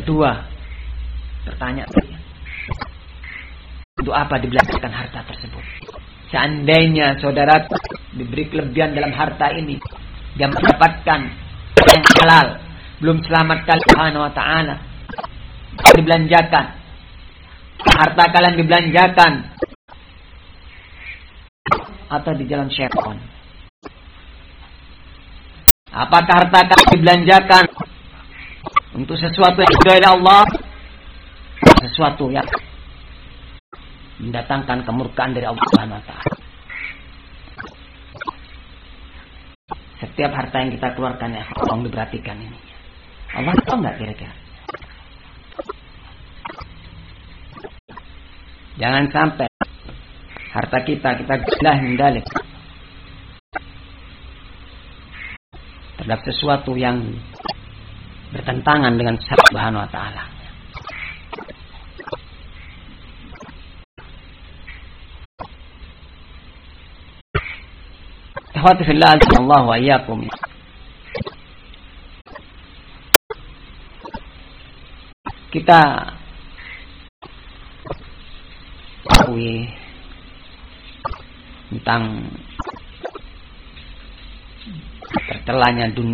Kedua, bertanya untuk apa dibelanjakan harta tersebut? Seandainya saudara diberi kelebihan dalam harta ini, dia mendapatkan yang halal, belum selamatkan Subhanahu wa ta'ala, dibelanjakan. Harta kalian dibelanjakan atau di jalan syaitan? Apakah harta kalian dibelanjakan untuk sesuatu yang diridhai oleh Allah, sesuatu yang mendatangkan kemurkaan dari Allah Subhanahu wa ta'ala? Setiap harta yang kita keluarkan, ya, tolong diperhatikan ini. Allah tahu nggak kira-kira? Jangan sampai harta kita gila mendalik terhadap sesuatu yang bertentangan dengan Subhanahu wa ta'ala. Ikhwati fillah, Allah wa iyyakum. Kita tahu tentang tercelanya dunia